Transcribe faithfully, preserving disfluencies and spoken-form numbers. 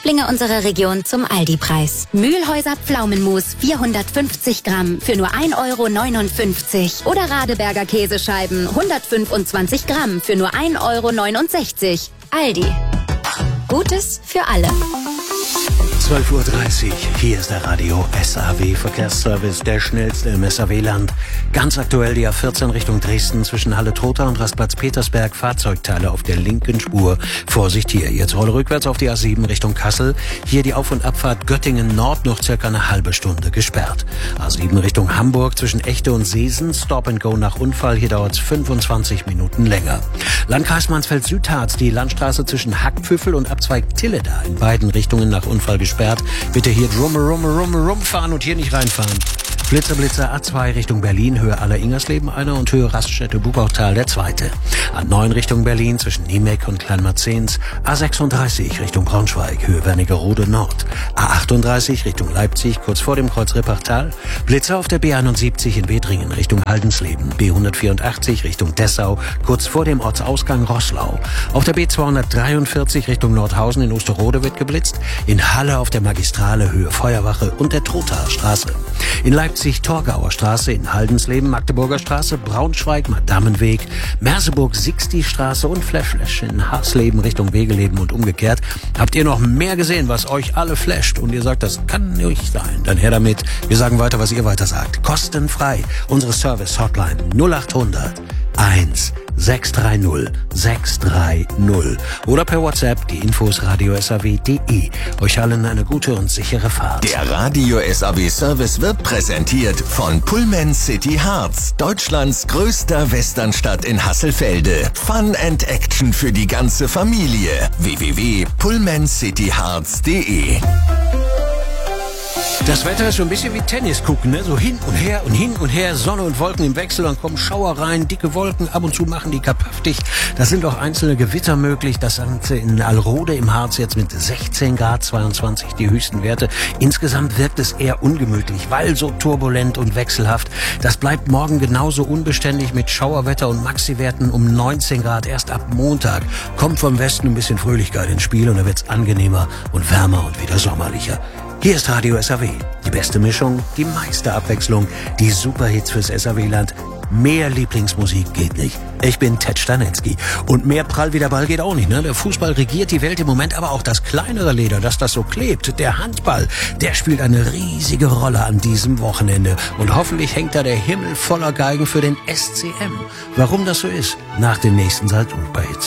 Lieblinge unserer Region zum Aldi-Preis. Mühlhäuser Pflaumenmus vierhundertfünfzig Gramm für nur ein Euro neunundfünfzig. Oder Radeberger Käsescheiben hundertfünfundzwanzig Gramm für nur ein Euro neunundsechzig. Aldi. Gutes für alle. zwölf Uhr dreißig, hier ist der Radio S A W Verkehrsservice, der schnellste im S A W-Land. Ganz aktuell die A vierzehn Richtung Dresden zwischen Halle-Trotha und Rastplatz Petersberg, Fahrzeugteile auf der linken Spur. Vorsicht hier, jetzt rolle rückwärts auf die A sieben Richtung Kassel. Hier die Auf- und Abfahrt Göttingen Nord noch circa eine halbe Stunde gesperrt. A sieben Richtung Hamburg zwischen Echte und Seesen, Stop and Go nach Unfall, hier dauert es fünfundzwanzig Minuten länger. Landkreis Mansfeld-Südharz, die Landstraße zwischen Hackpfüffel und Abzweig Tilleda in beiden Richtungen nach Unfall gesperrt. Bitte hier rumme, rumme, rumme, rumme fahren und hier nicht reinfahren. Blitzer, Blitzer, A zwei Richtung Berlin, Höhe Aller-Ingersleben einer und Höhe Raststätte Buchautal der zweite. A neun Richtung Berlin zwischen Niemek und Kleinmarzens. A sechsunddreißig Richtung Braunschweig, Höhe Wernigerode Nord. A achtunddreißig Richtung Leipzig, kurz vor dem Kreuz Rippachtal. Blitzer auf der B einundsiebzig in Wedringen Richtung Haldensleben. B hundertvierundachtzig Richtung Dessau, kurz vor dem Ortsausgang Roßlau. Auf der B zweihundertdreiundvierzig Richtung Nordhausen in Osterode wird geblitzt. In Halle auf der Magistrale Höhe Feuerwache und der Trothaer Straße. In Leipzig Torgauer Straße, in Haldensleben Magdeburger Straße, Braunschweig Madammenweg, Merseburg Sixti-Straße und Flash-Flash in Harsleben Richtung Wegeleben und umgekehrt. Habt ihr noch mehr gesehen, was euch alle flasht und ihr sagt, das kann nicht sein? Dann her damit. Wir sagen weiter, was ihr weiter sagt. Kostenfrei. Unsere Service-Hotline null achthundert eins sechs drei null sechs drei null oder per WhatsApp die Infos radio s a w punkt de. Euch allen eine gute und sichere Fahrt. Der Radio S A W Service wird präsentiert von Pullman City Harz, Deutschlands größter Westernstadt in Hasselfelde. Fun and Action für die ganze Familie. w w w punkt pullman city harz punkt de. Das Wetter ist so ein bisschen wie Tennis gucken, ne? So hin und her und hin und her, Sonne und Wolken im Wechsel, dann kommen Schauer rein, dicke Wolken, ab und zu machen die kapöftig. Da sind auch einzelne Gewitter möglich. Das Ganze in Alrode im Harz jetzt mit sechzehn Grad, zweiundzwanzig die höchsten Werte. Insgesamt wirkt es eher ungemütlich, weil so turbulent und wechselhaft. Das bleibt morgen genauso unbeständig mit Schauerwetter und Maxi-Werten um neunzehn Grad erst ab Montag. Kommt vom Westen ein bisschen Fröhlichkeit ins Spiel und dann wird's angenehmer und wärmer und wieder sommerlicher. Hier ist Radio S A W. Die beste Mischung, die meiste Abwechslung, die Superhits fürs S A W-Land. Mehr Lieblingsmusik geht nicht. Ich bin Ted Stanitzky. Und mehr Prall wie der Ball geht auch nicht, ne? Der Fußball regiert die Welt im Moment, aber auch das kleinere Leder, dass das so klebt. Der Handball, der spielt eine riesige Rolle an diesem Wochenende. Und hoffentlich hängt da der Himmel voller Geigen für den S C M. Warum das so ist, nach den nächsten Salzburg-Hits.